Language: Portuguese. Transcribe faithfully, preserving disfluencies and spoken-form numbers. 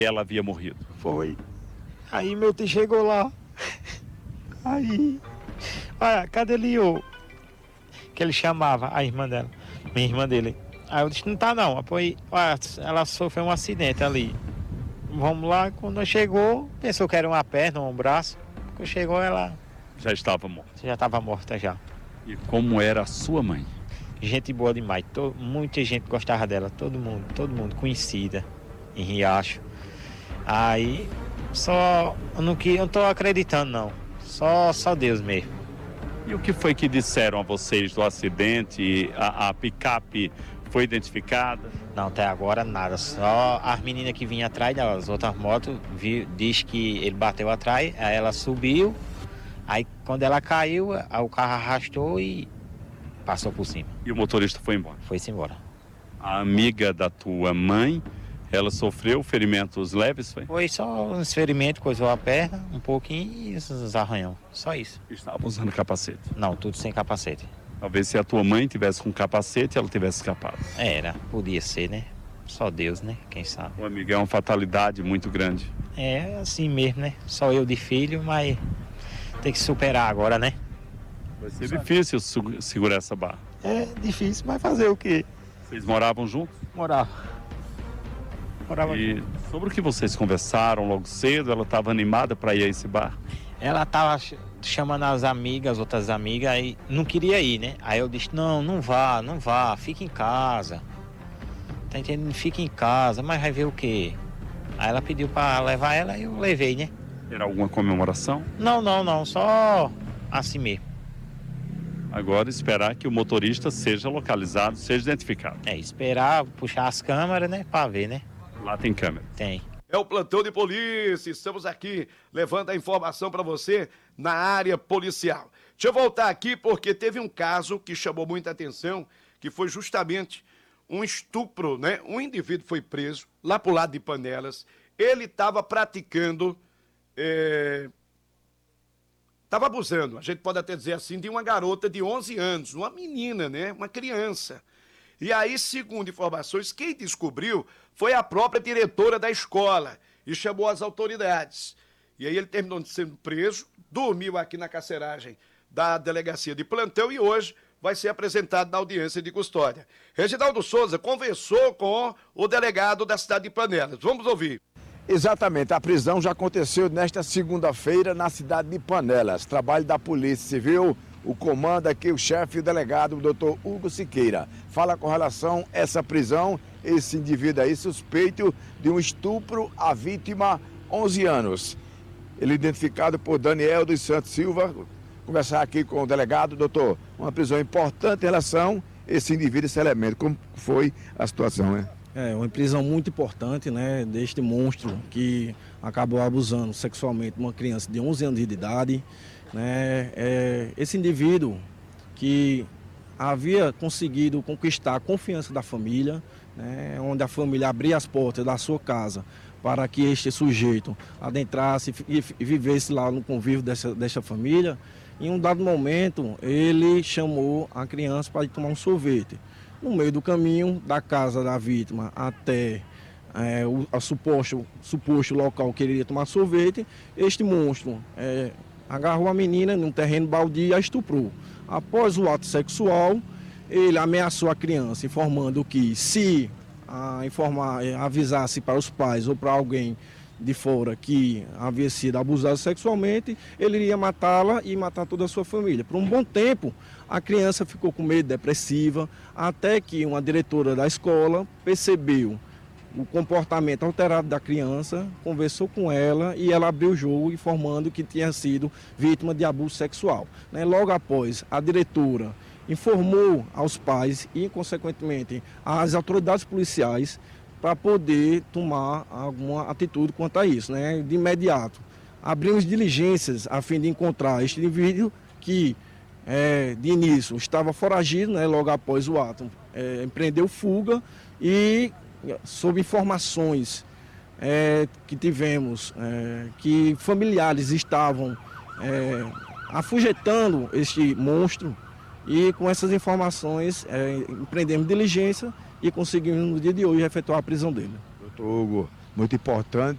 ela havia morrido. Foi. Aí meu tio chegou lá. Aí, olha, cadê ali o que ele chamava, a irmã dela, minha irmã dele. Aí eu disse, não tá não, apoio, olha, ela sofreu um acidente ali. Vamos lá, quando chegou, pensou que era uma perna, um braço. Quando chegou, ela Já estava morta. já estava morta já. E como era a sua mãe? Gente boa demais, to, muita gente gostava dela, todo mundo, todo mundo conhecida em Riacho. Aí, só, eu não, eu não tô acreditando não, só, só Deus mesmo. E o que foi que disseram a vocês do acidente? A, a picape foi identificada? Não, até agora nada, só as meninas que vinham atrás das outras motos, viu, diz que ele bateu atrás, aí ela subiu, aí quando ela caiu, o carro arrastou e passou por cima. E o motorista foi embora? Foi-se embora. A amiga da tua mãe, ela sofreu ferimentos leves, foi? Foi só uns ferimentos, coisou a perna um pouquinho e uns arranhão, só isso. Estava usando capacete? Não, tudo sem capacete. Talvez se a tua mãe tivesse com capacete, ela tivesse escapado. Era, podia ser, né? Só Deus, né? Quem sabe. O amigo é uma fatalidade muito grande. É assim mesmo, né? Só eu de filho, mas tem que superar agora, né? Vai ser difícil segurar essa barra. É difícil, mas fazer o quê? Vocês moravam juntos? Morava. Morava E junto. sobre o que vocês conversaram logo cedo, ela estava animada para ir a esse bar? Ela tava chamando as amigas, outras amigas, aí não queria ir, né? Aí eu disse, não, não vá, não vá, fica em casa. Tá entendendo? Fica em casa, mas vai ver o quê? Aí ela pediu para levar ela e eu levei, né? Era alguma comemoração? Não, não, não, só assim mesmo. Agora esperar que o motorista seja localizado, seja identificado. É, esperar, puxar as câmeras, né, para ver, né? Lá tem câmera. Tem. É o plantão de polícia, estamos aqui levando a informação para você na área policial. Deixa eu voltar aqui porque teve um caso que chamou muita atenção, que foi justamente um estupro, né? Um indivíduo foi preso lá pro lado de Panelas, ele estava praticando, estava é... abusando, a gente pode até dizer assim, de uma garota de onze anos, uma menina, né? Uma criança. E aí, segundo informações, quem descobriu foi a própria diretora da escola e chamou as autoridades. E aí ele terminou sendo preso, dormiu aqui na carceragem da delegacia de plantão e hoje vai ser apresentado na audiência de custódia. Reginaldo Souza conversou com o delegado da cidade de Panelas. Vamos ouvir. Exatamente, a prisão já aconteceu nesta segunda-feira na cidade de Panelas. Trabalho da Polícia Civil, o comando aqui, o chefe e o delegado, o doutor Hugo Siqueira. Fala com relação a essa prisão, esse indivíduo aí suspeito de um estupro à vítima, onze anos. Ele identificado por Daniel dos Santos Silva. Conversar aqui com o delegado, doutor, uma prisão importante em relação a esse indivíduo, esse elemento. Como foi a situação, né? É uma prisão muito importante, né, deste monstro que acabou abusando sexualmente de uma criança de onze anos de idade. Né, é, esse indivíduo que havia conseguido conquistar a confiança da família, né, onde a família abria as portas da sua casa para que este sujeito adentrasse e vivesse lá no convívio dessa, dessa família. Em um dado momento, ele chamou a criança para ir tomar um sorvete. No meio do caminho da casa da vítima até é, o a suposto, suposto local que ele iria tomar sorvete, este monstro é, agarrou a menina num terreno baldio e a estuprou. Após o ato sexual, ele ameaçou a criança, informando que se a informar, avisasse para os pais ou para alguém de fora que havia sido abusado sexualmente, ele iria matá-la e matar toda a sua família. Por um bom tempo, a criança ficou com medo, depressiva, até que uma diretora da escola percebeu o comportamento alterado da criança, conversou com ela e ela abriu o jogo informando que tinha sido vítima de abuso sexual. Logo após, a diretora informou aos pais e, consequentemente, às autoridades policiais para poder tomar alguma atitude quanto a isso. Né? De imediato, abrimos diligências a fim de encontrar este indivíduo que, é, de início, estava foragido, né? Logo após o ato, é, empreendeu fuga e, sob informações é, que tivemos, é, que familiares estavam é, afugetando este monstro, e com essas informações é, empreendemos diligência e conseguimos no dia de hoje efetuar a prisão dele. Doutor Hugo, muito importante